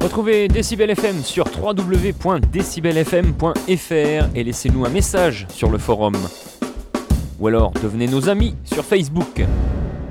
Retrouvez Décibel FM sur www.decibelfm.fr et laissez-nous un message sur le forum. Ou alors devenez nos amis sur Facebook.